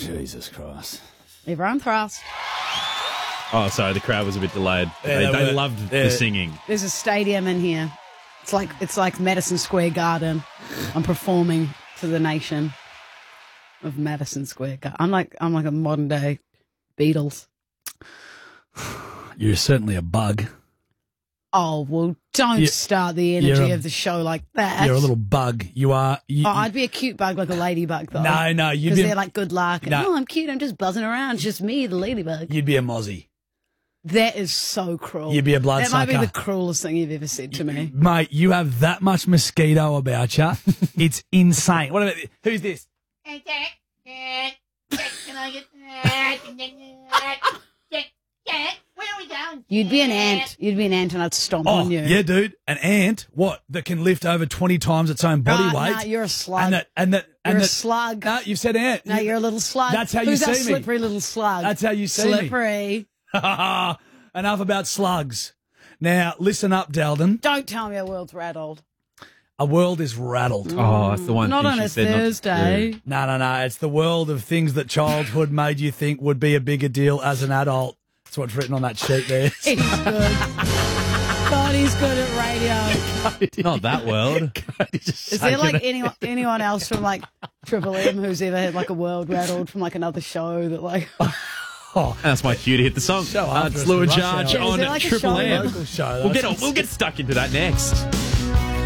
Jesus Christ. Everyone thrust. Oh, sorry, the crowd was a bit delayed. Yeah, they loved the singing. There's a stadium in here. It's like Madison Square Garden. I'm performing to the nation of Madison Square Garden. I'm like a modern day Beatles. You're certainly a bug. Oh, well, don't start the energy of the show like that. You're a little bug. You are. I'd be a cute bug, like a ladybug, though. No, you'd because be. they're like good luck. And, No. I'm cute. I'm just buzzing around. It's just me, the ladybug. You'd be a mozzie. That is so cruel. You'd be a bloodsucker. That might be the cruelest thing you've ever said to me. Mate, you have that much mosquito about you. It's insane. What about who's this? Can I get that? Where are we going? You'd be an ant. You'd be an ant, and I'd stomp on you. Yeah, dude. An ant, what? That can lift over 20 times its own body weight. Nah, you're a slug. You're a slug. No, you've said ant. No, you're a little slug. That's how Who's you that see me. slippery little slug? That's how you see slippery. me. Enough about slugs. Now, listen up, Dalden. Don't tell me our world's rattled. A world is rattled. Oh, that's the one Not thing on she a said not to Thursday. do. No. It's the world of things that childhood made you think would be a bigger deal as an adult. That's what's written on that sheet there. He's good. God, he's good at radio. Not that world. Is there like anyone else from like Triple M who's ever had like a world rattled from like another show that like? That's my cue to hit the song. Show after It's us, Lou in Rush Charge Hour. Is on there like a Triple show M. Local show. We'll get stuck into that next.